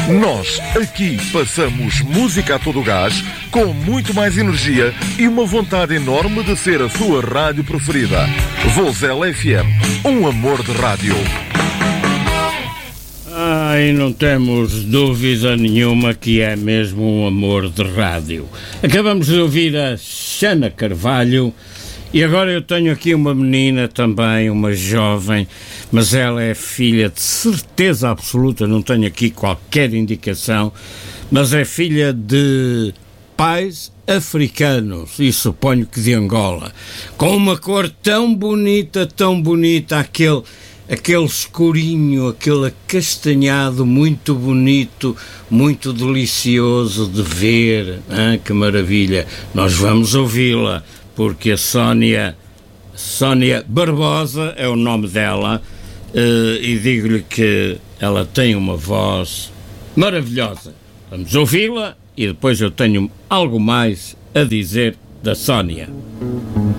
Nós aqui passamos música a todo gás, com muito mais energia e uma vontade enorme de ser a sua rádio preferida. Vozela FM, um amor de rádio. E não temos dúvida nenhuma que é mesmo um amor de rádio. Acabamos de ouvir a Xana Carvalho e agora eu tenho aqui uma menina também, uma jovem, mas ela é filha de certeza absoluta, não tenho aqui qualquer indicação, mas é filha de pais africanos e suponho que de Angola, com uma cor tão bonita, aquele escurinho, aquele acastanhado muito bonito, muito delicioso de ver. Que maravilha! Nós vamos ouvi-la, porque a Sónia Barbosa é o nome dela, e digo-lhe que ela tem uma voz maravilhosa. Vamos ouvi-la e depois eu tenho algo mais a dizer da Sónia.